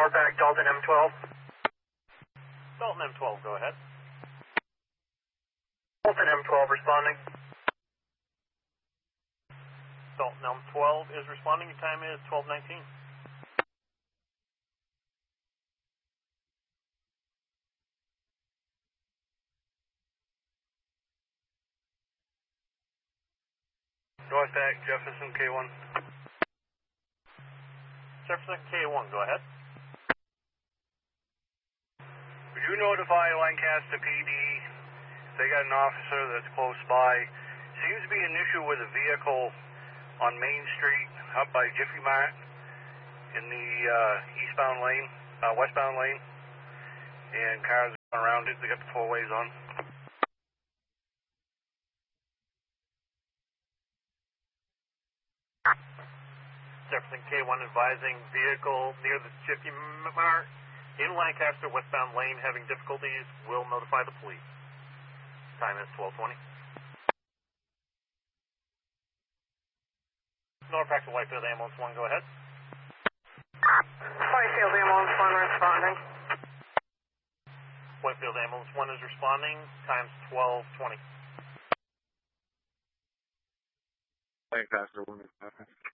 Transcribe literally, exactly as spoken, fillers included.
Norpac, Dalton M twelve. Dalton M twelve, go ahead. Dalton M twelve responding. Dalton M twelve is responding. Your time is twelve nineteen. Norpac, Jefferson K one. Jefferson K one, go ahead. Would you notify Lancaster P D? They got an officer that's close by. Seems to be an issue with a vehicle on Main Street up by Jiffy Mart in the uh, eastbound lane, uh, westbound lane, and cars around it. They got the four ways on. Jefferson K one advising vehicle near the Jiffy Mart in Lancaster, westbound lane, having difficulties. Will notify the police. Time is twelve twenty. Norpac to Whitefield Ambulance one, go ahead. Whitefield Ambulance one responding. Whitefield Ambulance one is responding. Time's twelve twenty. Lancaster one.